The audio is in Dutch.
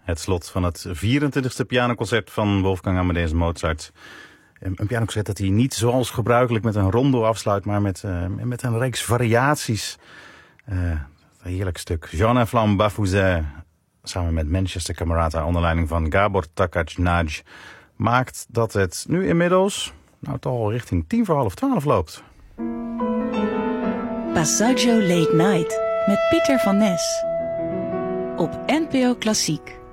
Het slot van het 24e pianoconcert van Wolfgang Amadeus Mozart. Een pianoconcert dat hij niet zoals gebruikelijk met een rondo afsluit, maar met een reeks variaties. Een heerlijk stuk. Jean en Flamme Bafouset, samen met Manchester Camerata onder leiding van Gabor Takacs maakt dat het nu inmiddels toch al richting 11:10 loopt. Passaggio Late Night met Pieter van Nes op NPO Klassiek.